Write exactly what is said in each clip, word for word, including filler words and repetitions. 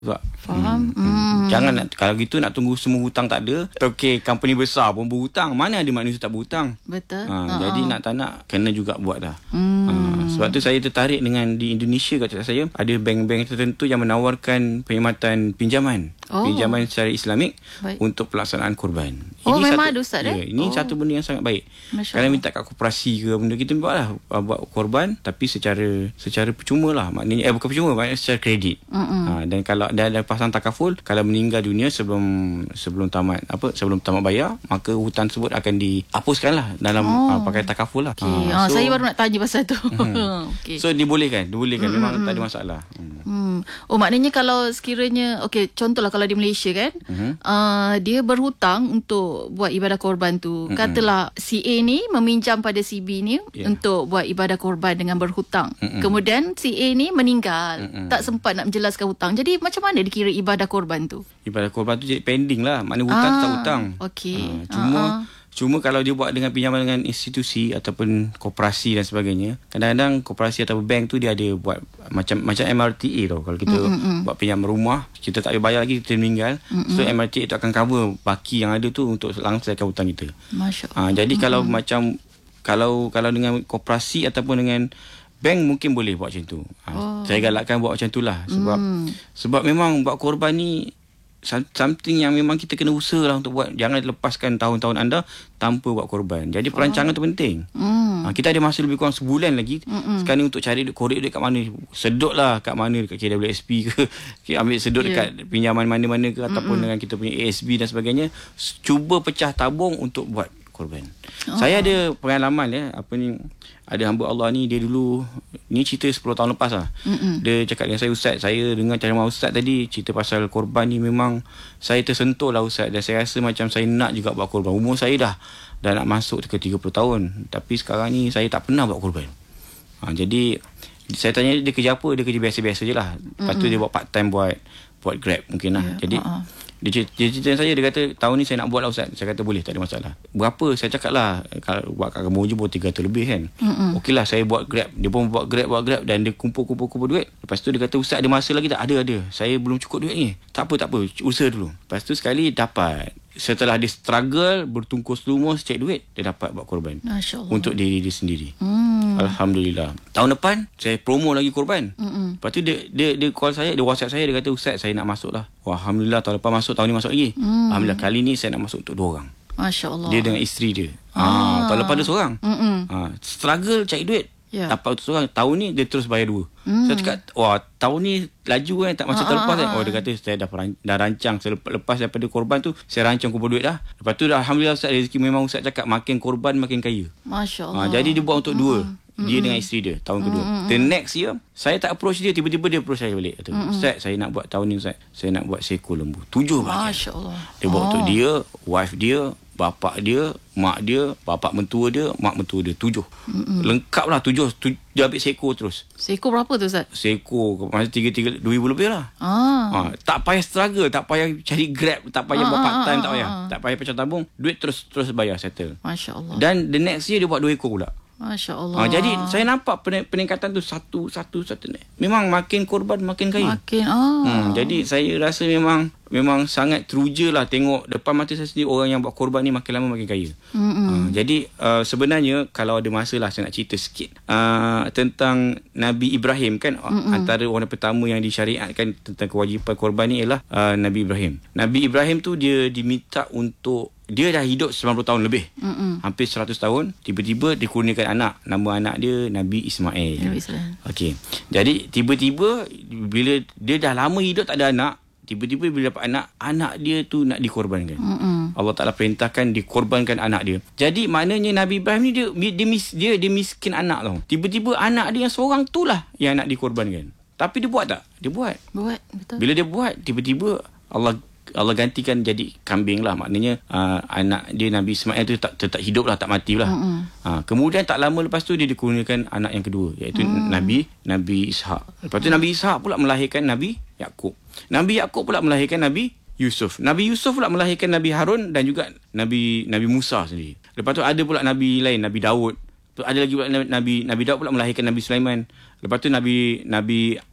Faham. Hmm. Hmm. Jangan nak, kalau gitu nak tunggu semua hutang tak ada. Okey, company besar pun berhutang. Mana ada manusia tak berhutang? Betul. Ha, Ha, jadi ha. nak tak nak kena juga buat dah. Hmm. Ha, sebab tu saya tertarik dengan di Indonesia, kata saya ada bank-bank tertentu yang menawarkan perkhidmatan pinjaman. Oh. Pinjaman secara Islamik Baik. untuk pelaksanaan korban. Oh, memang satu, ada, Ustaz, ya, eh? ini Oh. satu benda yang sangat baik. Masya Kalau Allah. minta kat koperasi ke benda, kita buatlah uh, buat korban tapi secara secara percuma lah. Maknanya eh bukan percuma, maknanya secara kredit. Ha, dan kalau dah ada pasang takaful, kalau meninggal dunia sebelum sebelum tamat apa sebelum tamat bayar, maka hutang tersebut akan dihapuskan lah dalam Oh. uh, pakai takaful lah. Okay. Ha, Ah, saya baru nak tanya pasal tu. Hmm. Okay. So dibolehkan, dibolehkan, memang tak ada masalah. Hmm. Hmm. Oh, maknanya kalau sekiranya, okey, contohlah kalau di Malaysia kan, Mhm. uh, dia berhutang untuk buat ibadah korban tu. Mhm. Katalah si A ni meminjam pada si B ni Ya. untuk buat ibadah korban dengan berhutang. Mhm. Kemudian si A ni meninggal, Mhm. tak sempat nak menjelaskan hutang. Jadi macam mana dikira ibadah korban tu? Ibadah korban tu jadi pending lah. Maknanya hutang Ah, tak hutang. okey. Ha, cuma Ah, ah. Cuma kalau dia buat dengan pinjaman dengan institusi ataupun koperasi dan sebagainya, kadang-kadang koperasi atau bank tu dia ada buat macam macam M R T A tau. Kalau kita mm-hmm. buat pinjaman rumah, kita tak boleh bayar lagi, kita meninggal. Mm-hmm. So M R T A tu akan cover baki yang ada tu untuk langsung selesaikan hutang kita. Masya Allah. Ha, jadi mm-hmm. kalau macam kalau kalau dengan koperasi ataupun dengan bank mungkin boleh buat macam tu. Ha, Oh. Saya galakkan buat macam tu lah. Sebab Mm. sebab memang buat korban ni something yang memang kita kena usaha lah untuk buat. Jangan lepaskan tahun-tahun anda tanpa buat korban. Jadi perancangan oh. tu penting. Hmm. Ha, kita ada masa lebih kurang sebulan lagi Mm-mm. sekarang ni untuk cari duit, korek duit kat mana. Sedut lah kat mana, dekat K W S P ke, ambil sedut Yeah. dekat pinjaman mana-mana ke, ataupun Mm-mm. dengan kita punya A S B dan sebagainya. Cuba pecah tabung untuk buat korban. Oh. Saya ada pengalaman ya, apa ni, ada hamba Allah ni, dia dulu, ni cerita sepuluh tahun lepas lah. Mm-mm. Dia cakap dengan saya, Ustaz, saya dengar ceramah Ustaz tadi cerita pasal korban ni, memang saya tersentuh lah Ustaz, dan saya rasa macam saya nak juga buat korban. Umur saya dah dah nak masuk ke tiga puluh tahun, tapi sekarang ni saya tak pernah buat korban. Ha, jadi saya tanya dia kerja apa, dia kerja biasa-biasa je lah. Lepas tu dia buat part time, buat buat Grab mungkin lah. Yeah. Jadi uh-uh. dia cerita, dia cerita saya, dia kata tahun ni saya nak buat lah Ustaz. Saya kata boleh, tak ada masalah. Berapa? Saya cakap lah, kalau buat kat kamu je pun tiga ratus lebih kan. Okey lah, saya buat Grab. Dia pun buat Grab, buat Grab, dan dia kumpul-kumpul-kumpul duit. Lepas tu dia kata, Ustaz ada masa lagi tak? Ada, ada. Saya belum cukup duit ni. Tak apa, tak apa. Usaha dulu. Lepas tu sekali dapat. Setelah dia struggle, bertungkus lumus, cek duit, dia dapat buat korban. Masya Allah. Untuk diri dia sendiri. Hmm. Alhamdulillah. Tahun depan saya promo lagi korban. Mm-mm. Lepas tu dia, dia dia call saya, dia WhatsApp saya, dia kata, Ustaz saya nak masuk lah. Wah, Alhamdulillah, tahun depan masuk, tahun ni masuk lagi. Mm. Alhamdulillah, kali ni saya nak masuk untuk dua orang. Masya Allah. Dia dengan isteri dia. Ah. Ah, tahun lepas dia seorang. Mm-mm. Ah, struggle cari duit. Ya. Dapat untuk seorang. Tahun ni dia terus bayar dua. Mm. Saya cakap, wah, tahun ni laju kan, tak macam Ah, tahun lepas ah, kan. ah. Oh, dia kata saya dah, peran, dah rancang. Selepas, lepas daripada korban tu, saya rancang kumpul duit dah. Lepas tu Alhamdulillah Ustaz, rezeki memang Ustaz cakap makin korban makin kaya. Masya Ah, Allah. jadi dia buat untuk dua. Mm-mm. Dia dengan isteri dia tahun kedua. Mm-mm. The next year saya tak approach dia, tiba-tiba dia approach saya balik. Kata, Ustaz saya nak buat tahun ni Ustaz, saya nak buat seekor lembu. Tujuh bahagian. Masya Allah. Dia buat Oh. untuk dia, wife dia, bapak dia, mak dia, bapak mentua dia, mak mentua dia. Tujuh. Mm-mm. Lengkap lah tujuh. Tu, dia ambil seekor terus. Seekor berapa tu Ustaz? Seekor masa tiga-tiga dua ribu lebih lah. Ah. Ha, tak payah struggle, tak payah cari Grab, tak payah Ah, buat ah, part time, ah, tak payah. ah, ah. Tak payah pecah tabung, duit terus terus bayar, settle. Masya Allah. Dan the next year dia buat dua ekor pula. Masya Allah. Ha, jadi saya nampak peningkatan tu satu satu satu naik. Memang makin korban makin kaya. Makin ah. Hmm, jadi saya rasa memang memang sangat teruja lah tengok depan mata saya sendiri orang yang buat korban ni makin lama makin kaya. Ha, jadi uh, sebenarnya kalau ada masa lah saya nak cerita sikit uh, tentang Nabi Ibrahim kan. Mm-mm. Antara orang pertama yang disyariatkan tentang kewajipan korban ni ialah uh, Nabi Ibrahim. Nabi Ibrahim tu dia diminta untuk, dia dah hidup sembilan puluh tahun lebih. Mm-mm. Hampir seratus tahun. Tiba-tiba dikurniakan anak. Nama anak dia Nabi Ismail. Nabi Ismail. Okey. Jadi tiba-tiba bila dia dah lama hidup tak ada anak, tiba-tiba bila dapat anak, anak dia tu nak dikorbankan. Mm-mm. Allah Ta'ala perintahkan dikorbankan anak dia. Jadi maknanya Nabi Ibrahim ni dia dia, mis, dia, dia miskin anak tau. Tiba-tiba anak dia yang seorang tu lah yang nak dikorbankan. Tapi dia buat tak? Dia buat. Buat, betul. Bila dia buat, tiba-tiba Allah Allah gantikan jadi kambing lah. Maknanya uh, anak dia Nabi Ismail tu tak, tetap hidup lah, tak mati lah. Uh, kemudian tak lama lepas tu dia dikurniakan anak yang kedua, iaitu mm. Nabi Nabi Ishak. Lepas tu Nabi Ishak pula melahirkan Nabi Yaqub. Nabi Yaqub pula melahirkan Nabi Yusuf. Nabi Yusuf pula melahirkan Nabi Harun dan juga Nabi Nabi Musa sendiri. Lepas tu ada pula Nabi lain, Nabi Daud. Ada lagi pula Nabi Nabi Daud pula melahirkan Nabi Sulaiman. Lepas tu Nabi Nabi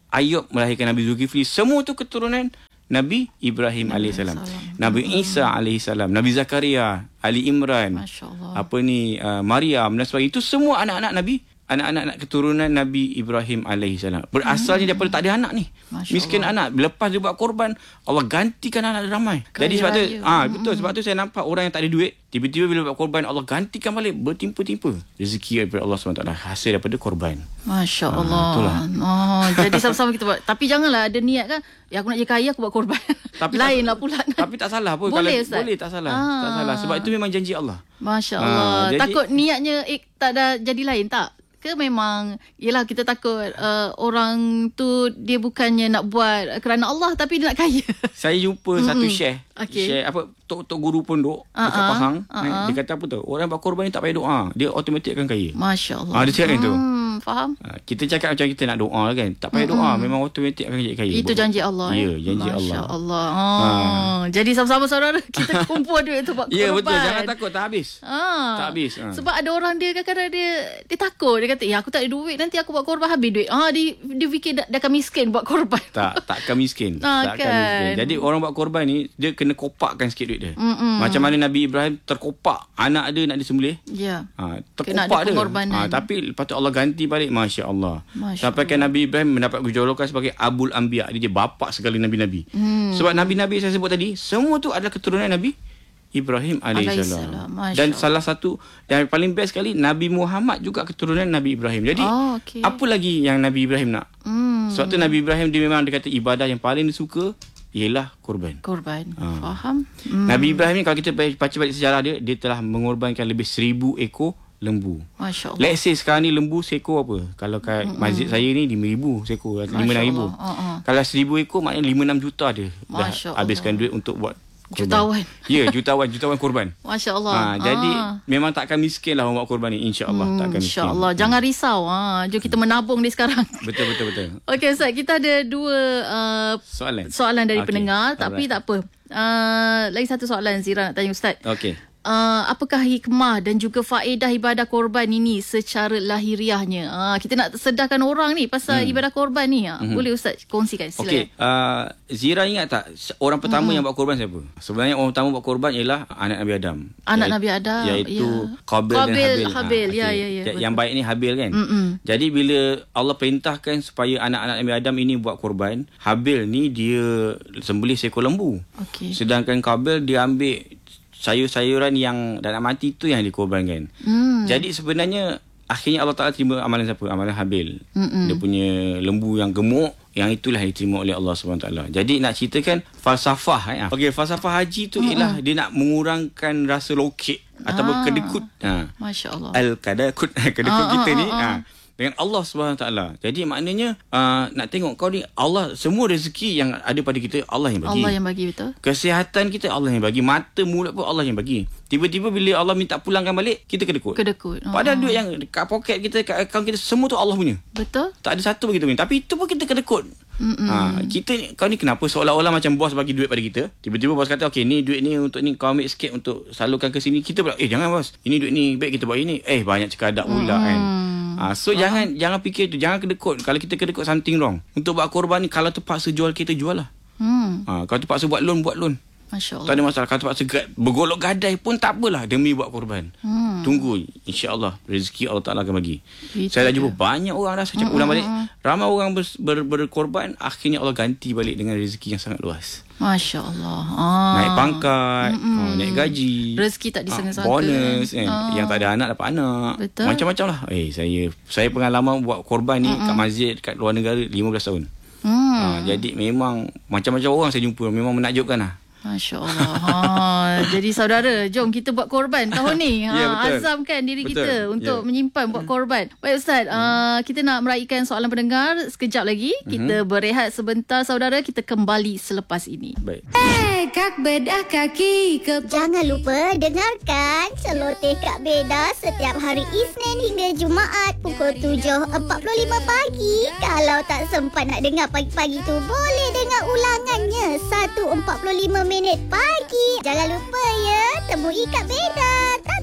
Ayub melahirkan Nabi Zulkifli. Semua tu keturunan Nabi Ibrahim alaihissalam. Nabi Isa alaihissalam, Nabi Zakaria, Ali Imran, apa ni uh, Maryam dan sebagainya. Itu semua anak-anak Nabi, anak-anak keturunan Nabi Ibrahim alaihissalam. Berasalnya hmm. daripada tak ada anak ni. Masya Miskin Allah. Anak. Lepas dia buat korban, Allah gantikan anak dia ramai. Kaya Jadi sebab tu ah ha, betul sebab tu saya nampak orang yang tak ada duit, tiba-tiba bila buat korban Allah gantikan balik bertimpa-timpa rezeki daripada Allah subhanahu wa taala hasil daripada korban. Masya Allah. Ha, oh, jadi sama-sama kita buat. Tapi janganlah ada niat kan, ya aku nak jadi kaya aku buat korban. Tapi lainlah pula. Tapi tak salah pun. Boleh, kalau boleh tak salah. Ah. Tak salah sebab itu memang janji Allah. Masya Allah. Ha, jadi, takut niatnya eh, tak ada jadi lain tak? Ke memang yelah kita takut uh, orang tu dia bukannya nak buat kerana Allah tapi dia nak kaya. Saya jumpa mm-hmm. satu share. Okay. Share apa tok-tok guru pondok uh-uh. dekat Pahang. Uh-uh. Dia kata apa tu? Orang buat korban ni tak payah doa, dia automatik akan kaya. Masya Allah. Ah, dia cakap hmm, tu. Faham? Ha, kita cakap macam kita nak doa kan. Tak payah mm-hmm. doa, memang automatik akan jadi kaya. Itu janji Allah. Ya, janji Masya Allah. Masya Allah. Oh. Ha. Jadi sama-sama saudara kita kumpul duit tu buat korban. Ya betul, jangan takut tak habis. Ha. Tak habis. Ha. Sebab ada orang dia kadang-kadang dia dia takut, dia kata, "Ya aku tak ada duit, nanti aku buat korban habis duit." Ah ha, dia dia fikir dia, dia akan miskin buat korban. Tak, tak akan miskin. Ha, tak kan? akan miskin. Jadi orang buat korban ni dia kena kopakkan sikit duit dia. Mm-mm. Macam mana Nabi Ibrahim terkopak anak dia nak disembelih. Ya. Ha, terkopak dia. Ha, tapi lepas tu Allah ganti balik, masya-Allah. Masya Sampai kan Nabi Ibrahim mendapat kejulukan sebagai Abul Anbiya, dia bapa segala nabi-nabi. Hmm. Sebab nabi-nabi saya sebut tadi, semua tu adalah keturunan Nabi Ibrahim alaihissalam. Dan salah satu yang paling best sekali, Nabi Muhammad juga keturunan Nabi Ibrahim. Jadi oh, okay. apa lagi yang Nabi Ibrahim nak? Hmm. Sebab tu Nabi Ibrahim dia memang dia kata ibadah yang paling disuka ialah korban. Korban. Ha. Faham? Hmm. Nabi Ibrahim ni kalau kita baca balik sejarah dia, dia telah mengorbankan lebih seribu ekor lembu. Masya Allah. Let's say sekarang ni lembu seekor apa? Kalau kat mm-hmm. masjid saya ni lima ribu seekor, lima enam ribu. Uh-huh. Kalau seribu ekor maknanya lima enam juta dia dah habiskan duit untuk buat korban. Jutawan. Ya, jutawan, jutawan korban. Masya Allah. Ha, jadi ah. memang tak akan miskin lah orang buat korban ni, insya-Allah hmm, tak akan miskin. Insya-Allah. Jangan risau. Ha, jom kita menabung ni sekarang. Betul betul betul. Okey Ustaz, kita ada dua uh, soalan. Soalan dari okay. pendengar, tapi Alright. tak apa. Uh, lagi satu soalan Zira nak tanya Ustaz. Okey. Uh, apakah hikmah dan juga faedah ibadah korban ini secara lahiriahnya? Uh, kita nak sedarkan orang ni pasal hmm. ibadah korban ni. Uh, hmm. Boleh Ustaz kongsikan? Silakan. Okey, uh, Zira ingat tak orang pertama hmm. yang buat korban siapa? Sebenarnya orang pertama buat korban ialah anak Nabi Adam. Anak iaitu, Nabi Adam. Iaitu ya. Qabil dan Habil. Habil. Habil. Ha, ya, okay. ya, ya, Yang baik ni Habil kan? Mm-mm. Jadi bila Allah perintahkan supaya anak-anak Nabi Adam ini buat korban, Habil ni dia sembelih seekor lembu. Okay. Sedangkan Qabil dia ambil sayur-sayuran yang dah nak mati tu yang dikorbankan. Hmm. Jadi sebenarnya akhirnya Allah Ta'ala terima amalan siapa? Amalan Habil. Mm-mm. Dia punya lembu yang gemuk, yang itulah diterima oleh Allah subhanahu wa taala. Jadi nak ceritakan falsafah eh. Okey, falsafah haji tu Mm-mm. ialah dia nak mengurangkan rasa lokek ataupun ah. kedekut. Ha. Masya-Allah. Al-kadakut kedekut ah, kita ah, ni ah, ah. ha. dengan Allah subhanahu wa taala. Jadi maknanya uh, nak tengok kau ni Allah, semua rezeki yang ada pada kita Allah yang bagi. Allah yang bagi, betul. Kesihatan kita Allah yang bagi, mata mulut pun Allah yang bagi. Tiba-tiba bila Allah minta pulangkan balik, kita kedekut. Kedekut. Oh. Padahal duit yang kat poket kita, kat akaun kita, semua tu Allah punya. Betul. Tak ada satu bagi kita punya. Tapi itu pun kita kedekut. Ha, kita kau ni kenapa seolah-olah macam bos bagi duit pada kita, tiba-tiba bos kata okey ni duit ni untuk ni kau ambil sikit untuk salurkan ke sini, kita pula eh jangan bos, ini duit ni baik kita buat ini, eh banyak cekadak pula mm. kan. Ha, so oh. jangan jangan fikir tu, jangan kedekut. Kalau kita kedekut something wrong. Untuk buat korban ni kalau terpaksa jual kita jual lah. Hmm. Ha, kalau terpaksa buat loan buat loan. Masya Allah. Tak ada masalah. Kalau terpaksa bergolok gadai pun tak apalah demi buat korban. Hmm. Tunggu, insya-Allah rezeki Allah Taala akan bagi. Itu saya dah jumpa banyak orang dah saya cakap ulang balik. Ramai orang ber, ber, berkorban, akhirnya Allah ganti balik dengan rezeki yang sangat luas. Masya Allah. Ah. Naik pangkat, oh, naik gaji. Rezeki tak disangka-sangka. Bonus kan. Ah. Yang tak ada anak dapat anak. Betul. Macam-macam lah. Eh, saya saya pengalaman buat korban ni Mm-mm. kat masjid kat luar negara lima belas tahun. Hmm. Ha, jadi memang macam-macam orang saya jumpa. Memang menakjubkan lah. Masya Allah. Ha, jadi saudara, jom kita buat korban tahun ni. Ha, ya, azamkan diri betul. kita untuk ya. menyimpan buat korban. Baik Ustaz, hmm. uh, kita nak meraihkan soalan pendengar sekejap lagi. Kita hmm. berehat sebentar saudara, kita kembali selepas ini. Baik. Eh, Kak Bedah kaki ke... Jangan lupa dengarkan Celoteh Kak Bedah setiap hari Isnin hingga Jumaat pukul tujuh empat puluh lima pagi. Kalau tak sempat nak dengar pagi-pagi tu, boleh dengar ulangannya satu empat puluh lima minit pagi. Jangan lupa ya, temui Kak Bedah.